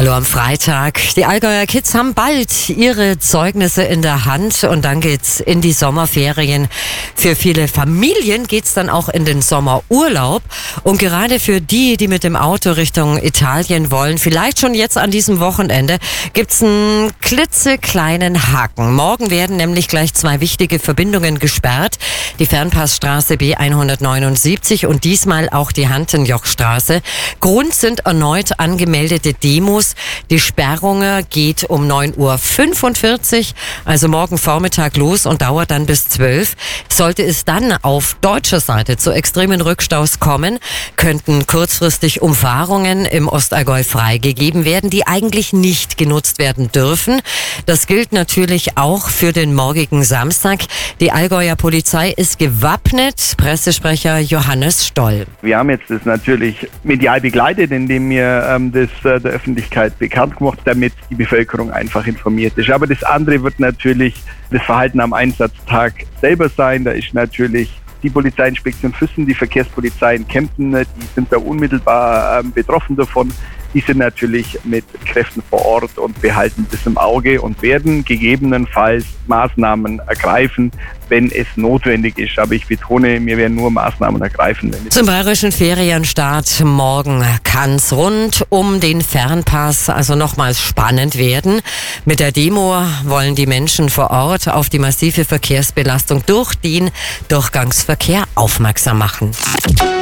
Hallo am Freitag. Die Allgäuer Kids haben bald ihre Zeugnisse in der Hand und dann geht's in die Sommerferien. Für viele Familien geht's dann auch in den Sommerurlaub. Und gerade für die, die mit dem Auto Richtung Italien wollen, vielleicht schon jetzt an diesem Wochenende, gibt's einen klitzekleinen Haken. Morgen werden nämlich gleich 2 wichtige Verbindungen gesperrt. Die Fernpassstraße B179 und diesmal auch die Hantenjochstraße. Grund sind erneut angemeldete Demos. Die Sperrung geht um 9:45 Uhr, also morgen Vormittag los und dauert dann bis 12. Sollte es dann auf deutscher Seite zu extremen Rückstaus kommen, könnten kurzfristig Umfahrungen im Ostallgäu freigegeben werden, die eigentlich nicht genutzt werden dürfen. Das gilt natürlich auch für den morgigen Samstag. Die Allgäuer Polizei ist gewappnet. Pressesprecher Johannes Stoll. Wir haben jetzt das natürlich medial begleitet, indem wir das der Öffentlichkeit bekannt gemacht, damit die Bevölkerung einfach informiert ist. Aber das andere wird natürlich das Verhalten am Einsatztag selber sein. Da ist natürlich die Polizeiinspektion Füssen, die Verkehrspolizei in Kempten, die sind da unmittelbar betroffen davon. Die sind natürlich mit Kräften vor Ort und behalten das im Auge und werden gegebenenfalls Maßnahmen ergreifen, wenn es notwendig ist. Aber ich betone, wir werden nur Maßnahmen ergreifen. Zum bayerischen Ferienstart morgen kann es rund um den Fernpass also nochmals spannend werden. Mit der Demo wollen die Menschen vor Ort auf die massive Verkehrsbelastung durch den Durchgangsverkehr aufmerksam machen.